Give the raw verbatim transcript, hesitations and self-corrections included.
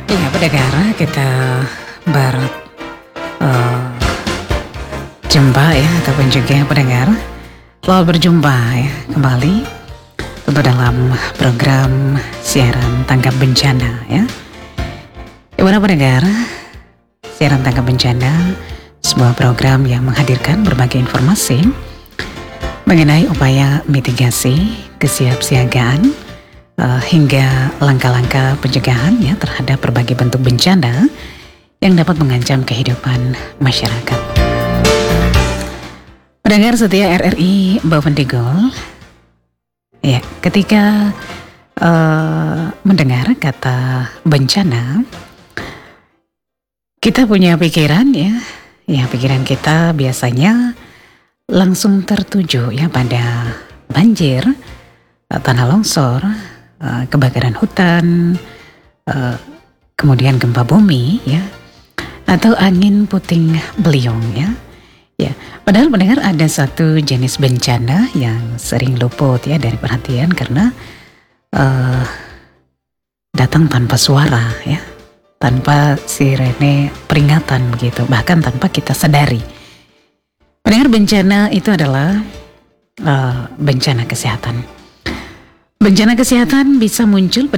Iya, pendengar, kita baru eh, jumpa ya, ataupun juga pendengar selalu berjumpa ya kembali tentu dalam program siaran tanggap bencana ya. Gimana pendengar, siaran tanggap bencana sebuah program yang menghadirkan berbagai informasi mengenai upaya mitigasi, kesiapsiagaan uh, hingga langkah-langkah pencegahan ya terhadap berbagai bentuk bencana yang dapat mengancam kehidupan masyarakat. Pendengar setia R R I Bovendigul, ya ketika uh, mendengar kata bencana, kita punya pikiran ya, ya pikiran kita biasanya langsung tertuju ya pada banjir, tanah longsor, kebakaran hutan, kemudian gempa bumi ya, atau angin puting beliung ya. Ya, padahal mendengar ada satu jenis bencana yang sering luput ya dari perhatian karena uh, datang tanpa suara ya, tanpa sirene peringatan begitu, bahkan tanpa kita sadari. Pendengar, bencana itu adalah uh, bencana kesehatan. Bencana kesehatan bisa muncul